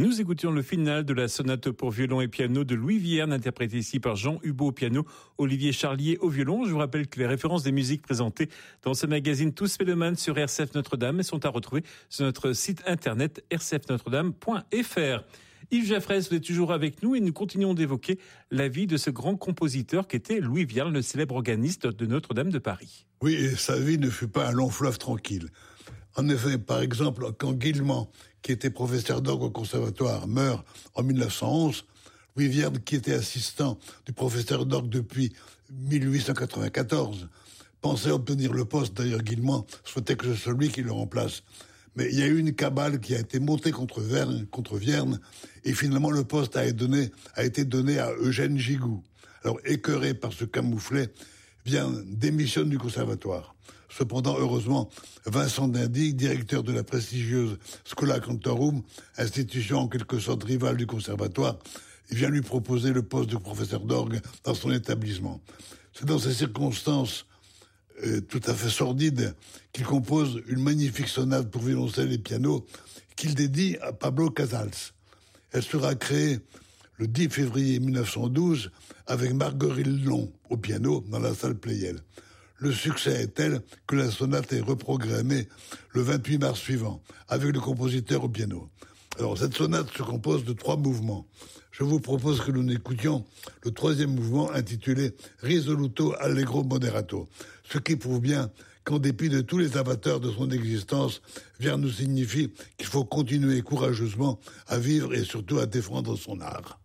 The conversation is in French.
Nous écoutions le final de la sonate pour violon et piano de Louis Vierne, interprétée ici par Jean Hubaut au piano, Olivier Charlier au violon. Je vous rappelle que les références des musiques présentées dans ce magazine Tous Mélomanes sur RCF Notre-Dame sont à retrouver sur notre site internet rcfnotredame.fr. Yves Jaffrès, vous êtes toujours avec nous et nous continuons d'évoquer la vie de ce grand compositeur qu'était Louis Vierne, le célèbre organiste de Notre-Dame de Paris. Oui, et sa vie ne fut pas un long fleuve tranquille. En effet, par exemple, quand Guillemant, qui était professeur d'orgue au conservatoire, meurt en 1911, Louis Vierne, qui était assistant du professeur d'orgue depuis 1894, pensait obtenir le poste. D'ailleurs, Guillemant souhaitait que ce soit lui qui le remplace. Mais il y a eu une cabale qui a été montée contre Vierne, et finalement le poste a été donné à Eugène Gigoux. Alors, écœuré par ce camouflet, Vierne démissionne du conservatoire. Cependant, heureusement, Vincent d'Indy, directeur de la prestigieuse Schola Cantorum, institution en quelque sorte rivale du conservatoire, vient lui proposer le poste de professeur d'orgue dans son établissement. C'est dans ces circonstances tout à fait sordides qu'il compose une magnifique sonate pour violoncelle et piano qu'il dédie à Pablo Casals. Elle sera créée le 10 février 1912 avec Marguerite Long au piano dans la salle Pleyel. Le succès est tel que la sonate est reprogrammée le 28 mars suivant avec le compositeur au piano. Alors cette sonate se compose de 3 mouvements. Je vous propose que nous écoutions le 3e mouvement intitulé Risoluto Allegro Moderato, ce qui prouve bien qu'en dépit de tous les avateurs de son existence, Vierne nous signifie qu'il faut continuer courageusement à vivre et surtout à défendre son art.